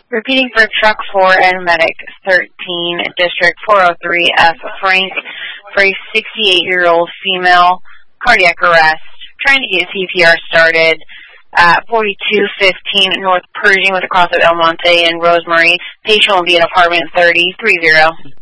Repeating for truck 4 and medic 13, district 403F, Frank, for a 68-year-old female, cardiac arrest. Trying to get CPR started at 4215 North Pershing with a cross of El Monte and Rosemary. Patient will be in apartment 3030.